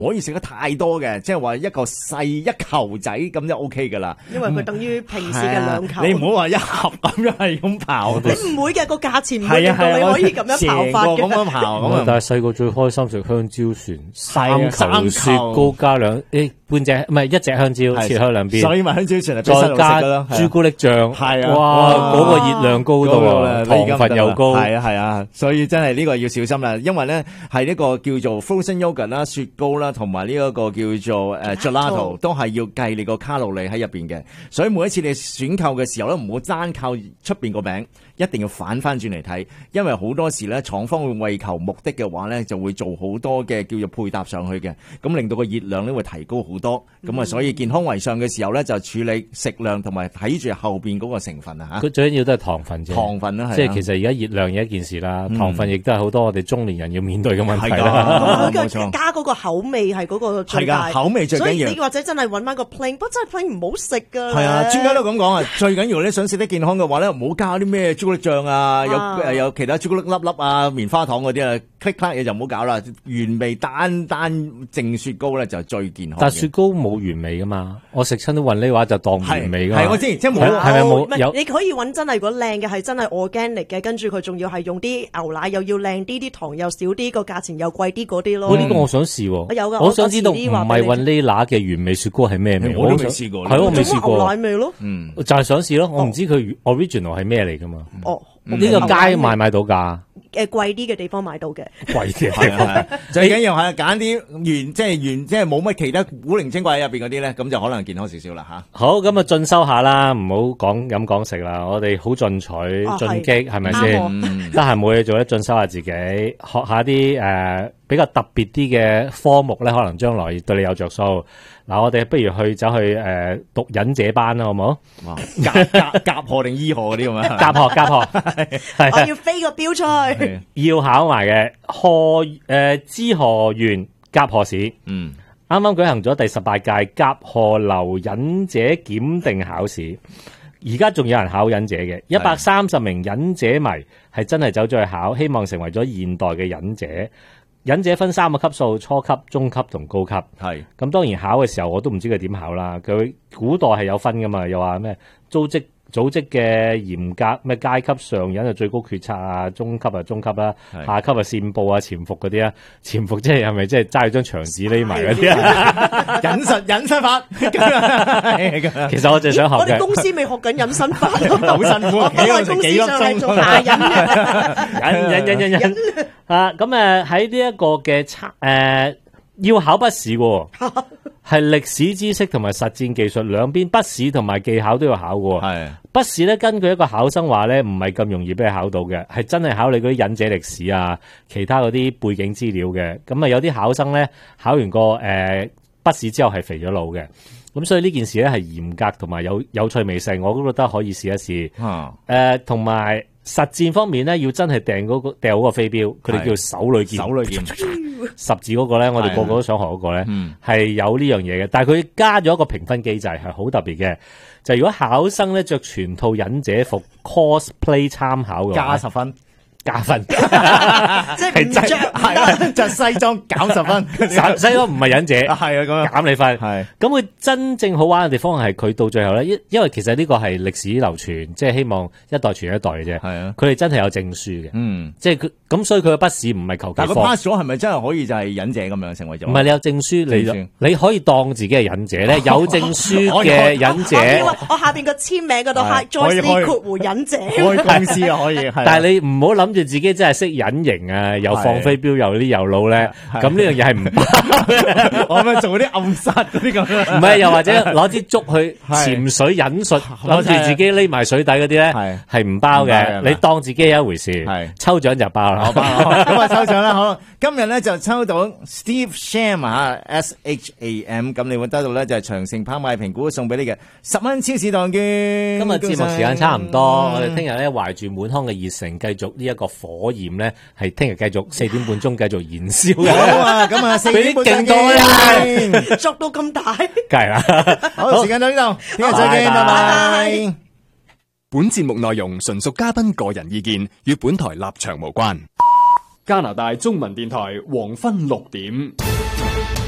可以食得太多嘅，即係話一個細一球仔咁就 OK 噶啦。 因為佢等於平時嘅兩球。 你唔好話一盒咁樣係咁刨。 你唔會嘅，個價錢唔會令到你可以咁樣刨法嘅。 咁樣刨咁啊！ 但係細個最開心食香蕉船，三球雪糕加半隻唔係一隻香蕉切開兩邊， 所以咪香蕉船係再加朱古力醬， 係啊！ 哇，嗰個熱量高到啊，糖分又高， 係啊！所以真係呢個要小心啦，因為咧係呢個叫做 frozen yogurt 啦、雪糕啦，同埋呢一個叫做gelato 都係要計你個卡路里喺入邊嘅。所以每一次你選購嘅時候咧，唔好單靠出邊個餅，一定要反翻轉嚟睇，因為好多時咧廠方會為求目的嘅話咧，就會做好多嘅叫做配搭上去嘅，咁令到個熱量咧會提高好多。咁啊，所以健康為上嘅時候咧，就處理食量同埋睇住後邊嗰個成分啊嚇。 佢最緊要都係糖分啫， 糖分啦，係即係其實而家熱量有一件事啦，糖分亦都係好多我哋中年人要面對嘅問題啦。 冇錯，加嗰個口味係嗰個最大， 係㗎，口味最緊要。所以你或者真係揾翻個 plain，不過真係 plain 唔好食㗎。 係啊，專家都咁講啊，最緊要你想食得健康嘅話咧，唔好加啲咩朱古力醬啊，有其他朱古力粒粒啊、棉花糖嗰啲啊，click click 嘢就唔好搞啦。原味單淨雪糕咧就最健康。 但雪糕冇原味噶嘛，我食親都混呢話就當原味噶嘛。 係我知，即係冇係咪冇有？ 你可以揾真係如果靚嘅係真係 organic 嘅，跟住佢仲要係用啲牛奶，又要靚啲，啲糖又少啲，個價錢又貴啲嗰啲咯。 呢個我想試喎， 有㗎， 我想知道唔係混呢拿嘅原味雪糕係咩味？ 我都未試過， 係我未試過。 牛奶味咯， 就係想試咯，我唔知佢 original 係咩嚟噶嘛。 哦， 呢個街買到㗎？ 貴啲嘅地方買到嘅， 貴啲係最緊要係揀啲即係冇乜其他古靈精怪喺入邊嗰啲咧，咁就可能健康少少啦嚇。 好，咁啊進修下啦，唔好講飲講食啦，我哋好進取進擊係咪先？得閒冇嘢做咧，進修下自己，學下啲比較特別啲嘅科目咧，可能將來對你有着數。嗱，我哋不如走去讀忍者班啦，好唔好？ 甲賀定醫賀嗰啲咁啊？ 甲賀， 我要飛個標出去， 要考埋嘅知賀縣甲賀市。啱啱舉行咗第18屆甲賀流忍者檢定考試，而家仲有人考忍者嘅，130名忍者迷係真係走咗去考，希望成為咗現代嘅忍者。忍者分3個級數：初級、中級同高級。係咁，當然考嘅時候我都唔知佢點考啦。佢古代係有分噶嘛，又話咩組織嘅嚴格咩階級，上忍就最高決策啊，中級啊中級啦，下級啊扇布啊潛伏嗰啲啊，潛伏即係咪即係揸住張牆紙匿埋嗰啲啊？ 隱身法。 其實我就想學嘅。 我哋公司未學緊隱身法， 好辛苦。 我喺公司上係做下忍嘅。 忍啊！咁喺呢一個嘅要考筆試喎。係歷史知識同埋實戰技術兩邊，筆試同埋技巧都要考嘅。係筆試咧，根據一個考生話咧，唔係咁容易俾你考到嘅，係真係考你嗰啲忍者歷史啊，其他嗰啲背景資料嘅。咁啊，有啲考生咧考完個筆試之後係肥咗腦嘅。咁所以呢件事咧係嚴格同埋有趣味性，我都覺得可以試一試。同埋實戰方面咧，要真係掟好個飛鏢，佢哋叫手裏劍。10字嗰個咧，我哋個個都想學嗰個咧，係有呢樣嘢嘅。但係佢加咗一個評分機制，係好特別嘅。就如果考生咧着全套忍者服 cosplay 參考嘅話，加分，即係唔着着西裝減10分， 西裝唔係忍者， 係啊咁樣減你分。係咁，佢真正好玩嘅地方係佢到最後咧，因為其實呢個係歷史流傳，即係希望一代傳一代嘅啫。係啊，佢哋真係有證書嘅，即係佢咁，所以佢嘅筆試唔係求其。 但係佢 pass 咗係咪真係可以就係忍者咁樣成為咗？ 唔係，你有證書，你可以當自己係忍者咧，有證書嘅忍者。 我下邊個簽名嗰度係 Joyce 括弧忍者， 開公司啊可以。 但係你唔好諗住自己真係識隱形啊，又放飛鏢又啲右腦咧，咁呢樣嘢係唔包。 我咪做啲暗殺嗰啲咁樣。 唔係，又或者攞支竹去潛水引術，諗住自己匿埋水底嗰啲咧，係唔包嘅。你當自己係一回事，抽獎就包啦。 咁啊抽獎啦，好，今日咧就抽到 Steve Sham 啊 SHAM， 咁你會得到咧就係長城拍賣評估送俾你嘅10蚊超市檔券。 今日節目時間差唔多，我哋聽日咧懷住滿腔嘅熱誠，繼續呢一個火焰咧，係聽日繼續4點半鐘繼續燃燒嘅。 好啊，咁啊4點半勁多作到咁大， 梗係啦。 好，時間到呢度，聽日再見，拜拜。 本節目內容純屬嘉賓個人意見，與本台立場無關。 加拿大中文電台黃昏6點。